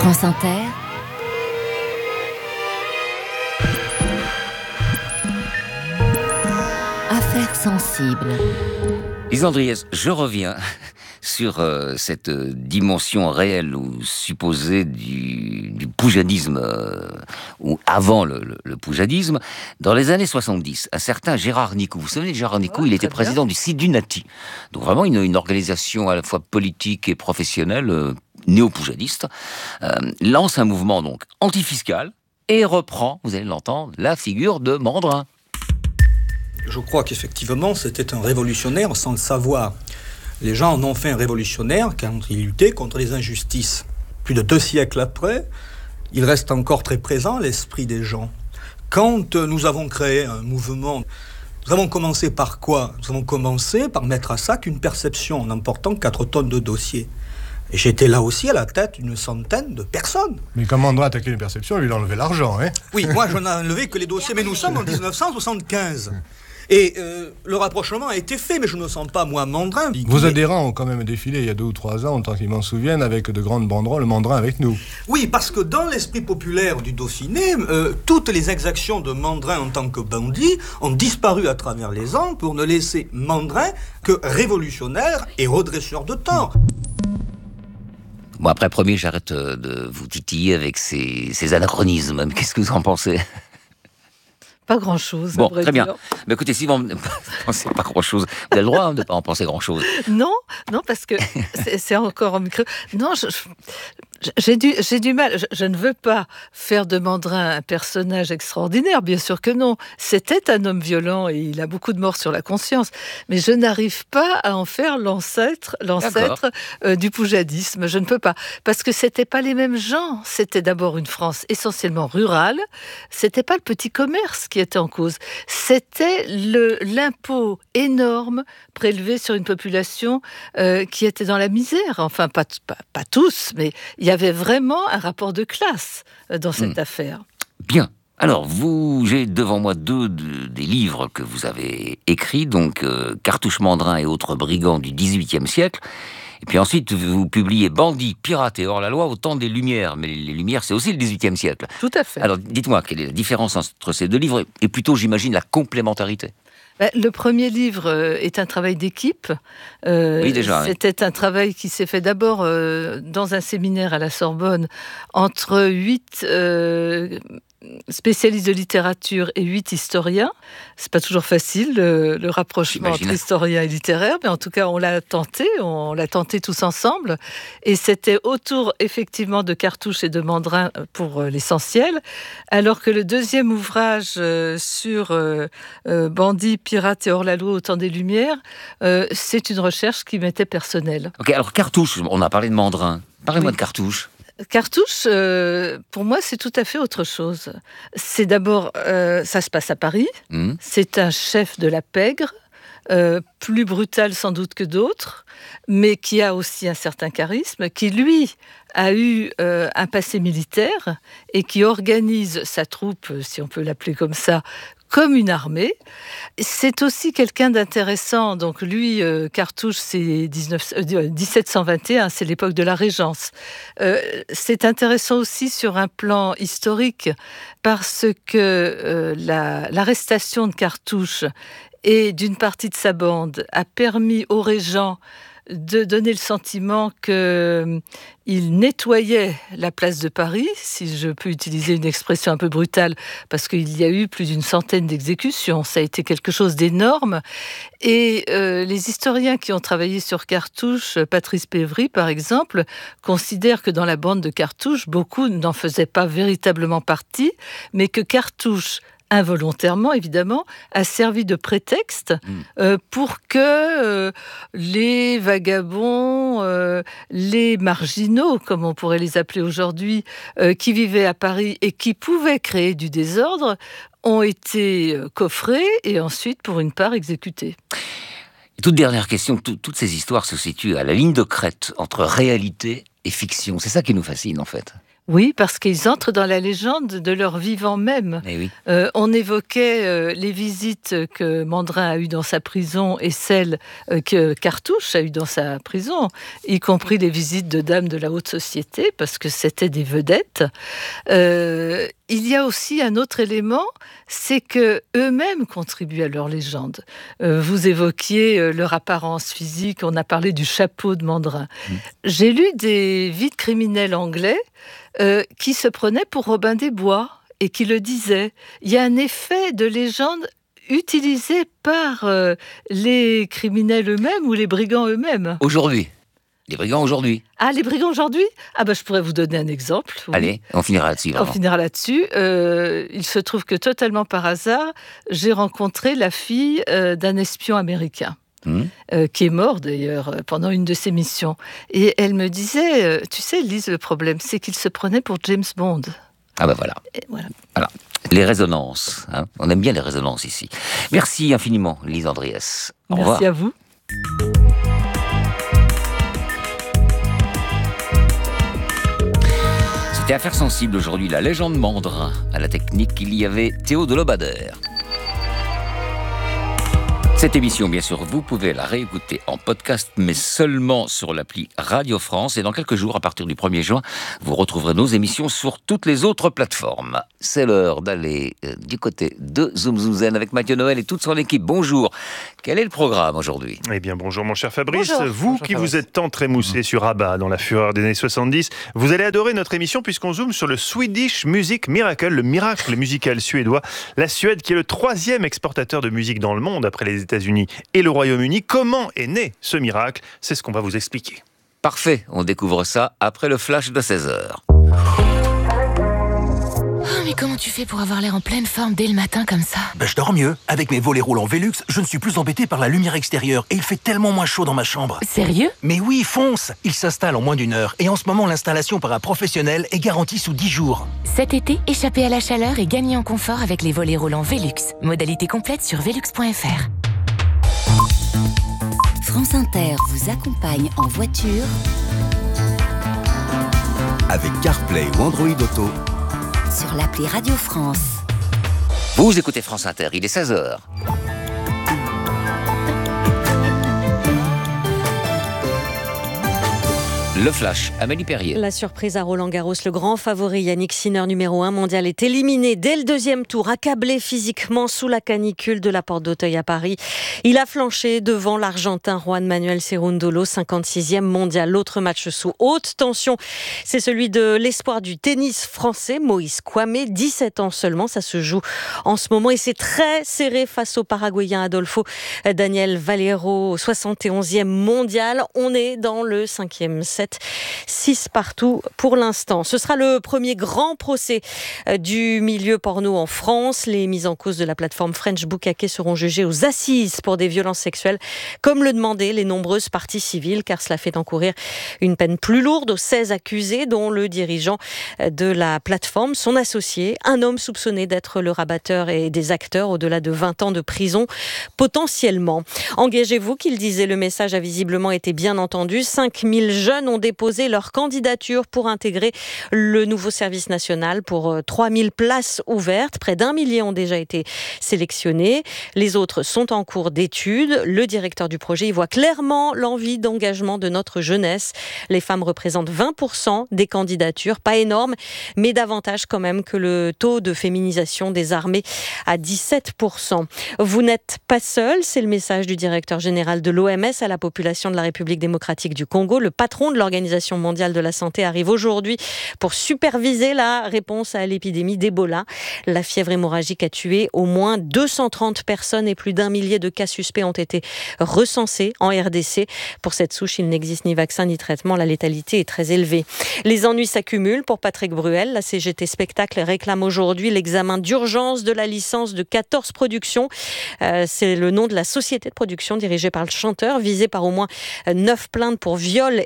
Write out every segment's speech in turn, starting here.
France Inter, Affaires sensibles. Isandriès, je reviens sur cette dimension réelle ou supposée du poujadisme, ou avant le poujadisme. Dans les années 70, un certain Gérard Nicou, vous vous souvenez de Gérard Nicou, il était président du Sidunati, donc vraiment une organisation à la fois politique et professionnelle, néo-poujadiste, lance un mouvement donc antifiscal et reprend, vous allez l'entendre, la figure de Mandrin. Je crois qu'effectivement, c'était un révolutionnaire sans le savoir. Les gens en ont fait un révolutionnaire quand il luttait contre les injustices. Plus de 2 siècles après, il reste encore très présent à l'esprit des gens. Quand nous avons créé un mouvement, nous avons commencé par quoi ? Nous avons commencé par mettre à sac une perception en emportant 4 tonnes de dossiers. Et j'étais là aussi à la tête d'une centaine de personnes. Mais comment on doit attaquer une perception ? Lui, il a enlevé l'argent, hein ? Oui, moi, je n'ai enlevé que les dossiers. Mais nous sommes en 1975. Et le rapprochement a été fait, mais je ne sens pas, moi, Mandrin. Vos adhérents ont quand même défilé il y a 2 ou 3 ans, autant qu'ils m'en souviennent, avec de grandes banderoles, Mandrin avec nous. Oui, parce que dans l'esprit populaire du Dauphiné, toutes les exactions de Mandrin en tant que bandit ont disparu à travers les ans pour ne laisser Mandrin que révolutionnaire et redresseur de tort. Bon, après, premier, j'arrête de vous titiller avec ces anachronismes. Mais qu'est-ce que vous en pensez ? Pas grand-chose. Bon, très bien. Mais écoutez, si vous ne pensez pas grand-chose, vous avez le droit de ne pas en penser grand-chose. Non, parce que c'est encore en micro. Non, j'ai du mal. Je ne veux pas faire de Mandrin un personnage extraordinaire, bien sûr que non. C'était un homme violent et il a beaucoup de morts sur la conscience. Mais je n'arrive pas à en faire l'ancêtre du poujadisme. Je ne peux pas. Parce que c'était pas les mêmes gens. C'était d'abord une France essentiellement rurale. C'était pas le petit commerce qui était en cause. C'était l'impôt énorme prélevé sur une population qui était dans la misère. Enfin, pas tous, mais il y avait vraiment un rapport de classe dans cette affaire. Bien. Alors, j'ai devant moi des livres que vous avez écrits, donc Cartouche Mandrin et autres brigands du XVIIIe siècle. Et puis ensuite, vous publiez Bandits, pirates et hors-la-loi au temps des Lumières. Mais les Lumières, c'est aussi le XVIIIe siècle. Tout à fait. Alors, dites-moi, quelle est la différence entre ces 2 livres et plutôt, j'imagine, la complémentarité ? Le premier livre est un travail d'équipe. Oui, déjà. C'était un travail qui s'est fait d'abord dans un séminaire à la Sorbonne entre 8 spécialistes de littérature et 8 historiens. C'est pas toujours facile, le rapprochement entre historien et littéraire, mais en tout cas, on l'a tenté tous ensemble. Et c'était autour, effectivement, de Cartouche et de Mandrin pour l'essentiel, alors que le deuxième ouvrage sur Bandits, pirates et hors-la-loi au temps des Lumières, c'est une recherche qui m'était personnelle. Ok, alors Cartouche, on a parlé de Mandrin. Parlez-moi de Cartouche. Cartouche, pour moi, c'est tout à fait autre chose. C'est d'abord, ça se passe à Paris. C'est un chef de la pègre, plus brutal sans doute que d'autres, mais qui a aussi un certain charisme, qui, lui, a eu un passé militaire et qui organise sa troupe, si on peut l'appeler comme ça, comme une armée. C'est aussi quelqu'un d'intéressant. Donc lui, Cartouche, c'est 1721, c'est l'époque de la Régence. C'est intéressant aussi sur un plan historique parce que l'arrestation de Cartouche et d'une partie de sa bande a permis aux régents de donner le sentiment qu'il nettoyait la place de Paris, si je peux utiliser une expression un peu brutale, parce qu'il y a eu plus d'une centaine d'exécutions. Ça a été quelque chose d'énorme. Et les historiens qui ont travaillé sur Cartouche, Patrice Pévry par exemple, considèrent que dans la bande de Cartouche, beaucoup n'en faisaient pas véritablement partie, mais que Cartouche, involontairement évidemment, a servi de prétexte pour que les vagabonds, les marginaux, comme on pourrait les appeler aujourd'hui, qui vivaient à Paris et qui pouvaient créer du désordre, ont été coffrés et ensuite, pour une part, exécutés. Toute dernière question, toutes ces histoires se situent à la ligne de crête entre réalité et fiction. C'est ça qui nous fascine en fait. Oui, parce qu'ils entrent dans la légende de leur vivant même. Eh oui. On évoquait les visites que Mandrin a eues dans sa prison et celles que Cartouche a eues dans sa prison, y compris les visites de dames de la haute société, parce que c'était des vedettes. Il y a aussi un autre élément, c'est que eux-mêmes contribuent à leur légende. Vous évoquiez leur apparence physique, on a parlé du chapeau de Mandrin. J'ai lu des vies de criminels anglais qui se prenaient pour Robin des Bois et qui le disaient. Il y a un effet de légende utilisé par les criminels eux-mêmes ou les brigands eux-mêmes. Aujourd'hui. Les brigands aujourd'hui. Ah, les brigands aujourd'hui ? Ah ben, je pourrais vous donner un exemple. Oui. Allez, on finira là-dessus. On finira là-dessus. Il se trouve que totalement par hasard, j'ai rencontré la fille d'un espion américain. Qui est mort d'ailleurs pendant une de ses missions. Et elle me disait, tu sais Lise, le problème c'est qu'il se prenait pour James Bond. Ah ben voilà. Voilà. Les résonances. Hein. On aime bien les résonances ici. Merci infiniment Lise Andriès. Au revoir. Merci à vous. C'était Affaires sensibles aujourd'hui, la légende Mandrin. À la technique, il y avait Théo de Lobader. Cette émission, bien sûr, vous pouvez la réécouter en podcast, mais seulement sur l'appli Radio France. Et dans quelques jours, à partir du 1er juin, vous retrouverez nos émissions sur toutes les autres plateformes. C'est l'heure d'aller du côté de Zoom Zoom Zen avec Mathieu Noël et toute son équipe. Bonjour. Quel est le programme aujourd'hui ? Eh bien, bonjour mon cher Fabrice. Bonjour. Vous Bonjour, qui Fabrice. vous êtes tant trémoussé sur ABBA dans la fureur des années 70, vous allez adorer notre émission puisqu'on zoome sur le Swedish Music Miracle, le miracle musical suédois. La Suède qui est le 3e exportateur de musique dans le monde après les États-Unis et le Royaume-Uni. Comment est né ce miracle ? C'est ce qu'on va vous expliquer. Parfait, on découvre ça après le flash de 16h. Oh, mais comment tu fais pour avoir l'air en pleine forme dès le matin comme ça ? Je dors mieux. Avec mes volets roulants Velux, je ne suis plus embêté par la lumière extérieure et il fait tellement moins chaud dans ma chambre. Sérieux ? Mais oui, fonce! Il s'installe en moins d'1 heure et en ce moment, l'installation par un professionnel est garantie sous 10 jours. Cet été, échappez à la chaleur et gagnez en confort avec les volets roulants Velux. Modalité complète sur velux.fr. France Inter vous accompagne en voiture avec CarPlay ou Android Auto sur l'appli Radio France. Vous écoutez France Inter, il est 16h. Le flash, Amélie Perrier. La surprise à Roland-Garros, le grand favori Yannick Sinner, numéro 1 mondial, est éliminé dès le 2e tour, accablé physiquement sous la canicule de la Porte d'Auteuil à Paris. Il a flanché devant l'Argentin Juan Manuel Cerúndolo, 56e mondial. L'autre match sous haute tension, c'est celui de l'espoir du tennis français, Moïse Kouamé, 17 ans seulement. Ça se joue en ce moment et c'est très serré face au Paraguayen Adolfo Daniel Valero, 71e mondial. On est dans le 5e set. 6 partout pour l'instant. Ce sera le premier grand procès du milieu porno en France. Les mises en cause de la plateforme French Bukkake seront jugées aux assises pour des violences sexuelles, comme le demandaient les nombreuses parties civiles, car cela fait encourir une peine plus lourde aux 16 accusés, dont le dirigeant de la plateforme, son associé, un homme soupçonné d'être le rabatteur et des acteurs, au-delà de 20 ans de prison potentiellement. Engagez-vous, qu'il disait, le message a visiblement été bien entendu. 5000 jeunes ont déposé leur candidature pour intégrer le nouveau service national pour 3000 places ouvertes. Près d'1 millier ont déjà été sélectionnés. Les autres sont en cours d'études. Le directeur du projet y voit clairement l'envie d'engagement de notre jeunesse. Les femmes représentent 20% des candidatures. Pas énorme, mais davantage quand même que le taux de féminisation des armées à 17%. Vous n'êtes pas seul, c'est le message du directeur général de l'OMS à la population de la République démocratique du Congo. Le patron de l'Organisation mondiale de la santé arrive aujourd'hui pour superviser la réponse à l'épidémie d'Ebola. La fièvre hémorragique a tué au moins 230 personnes et plus d'1 millier de cas suspects ont été recensés en RDC. Pour cette souche, il n'existe ni vaccin ni traitement. La létalité est très élevée. Les ennuis s'accumulent pour Patrick Bruel. La CGT Spectacle réclame aujourd'hui l'examen d'urgence de la licence de 14 productions. C'est le nom de la société de production dirigée par le chanteur, visée par au moins 9 plaintes pour viol et agression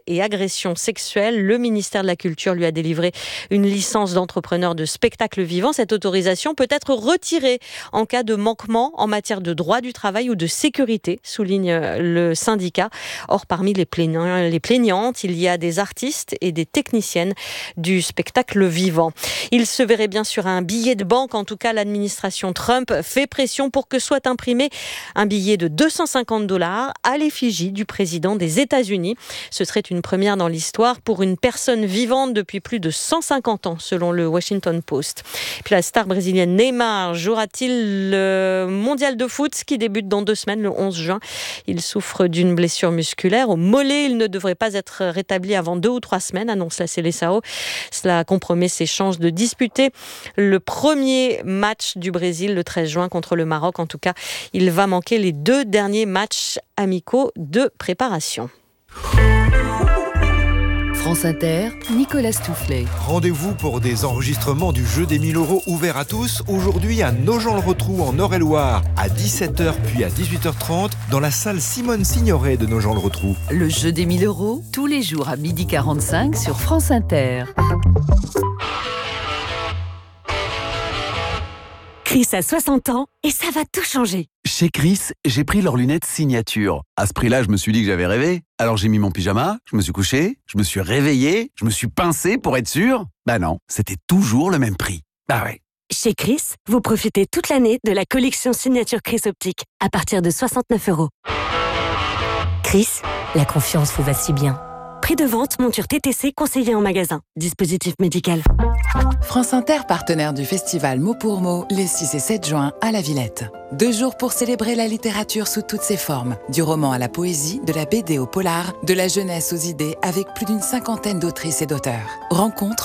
agressions sexuelles. Le ministère de la Culture lui a délivré une licence d'entrepreneur de spectacle vivant. Cette autorisation peut être retirée en cas de manquement en matière de droit du travail ou de sécurité, souligne le syndicat. Or, parmi les plaignantes, il y a des artistes et des techniciennes du spectacle vivant. Il se verrait bien sur un billet de banque. En tout cas, l'administration Trump fait pression pour que soit imprimé un billet de $250 à l'effigie du président des États-Unis. Ce serait une première dans l'histoire pour une personne vivante depuis plus de 150 ans, selon le Washington Post. Puis la star brésilienne Neymar jouera-t-il le mondial de foot qui débute dans 2 semaines, le 11 juin. Il souffre d'une blessure musculaire au mollet. Il ne devrait pas être rétabli avant 2 ou 3 semaines, annonce la Seleção. Cela compromet ses chances de disputer le premier match du Brésil le 13 juin contre le Maroc. En tout cas, il va manquer les 2 derniers matchs amicaux de préparation. France Inter, Nicolas Stoufflet. Rendez-vous pour des enregistrements du jeu des 1000 € ouverts à tous, aujourd'hui à Nogent-le-Rotrou en Eure-et-Loire, à 17h puis à 18h30 dans la salle Simone Signoret de Nogent-le-Rotrou. Le jeu des 1000 €, tous les jours à 12h45 sur France Inter. Chris a 60 ans et ça va tout changer. Chez Chris, j'ai pris leurs lunettes signature. À ce prix-là, je me suis dit que j'avais rêvé. Alors j'ai mis mon pyjama, je me suis couché, je me suis réveillé, je me suis pincé pour être sûr. Bah non, c'était toujours le même prix. Bah ouais. Chez Chris, vous profitez toute l'année de la collection signature Chris Optique à partir de 69 €. Chris, la confiance vous va si bien. Prix de vente, monture TTC conseillée en magasin. Dispositif médical. France Inter, partenaire du festival Mot pour Mot, les 6 et 7 juin à la Villette. 2 jours pour célébrer la littérature sous toutes ses formes. Du roman à la poésie, de la BD au polar, de la jeunesse aux idées, avec plus d'une 50aine d'autrices et d'auteurs. Rencontres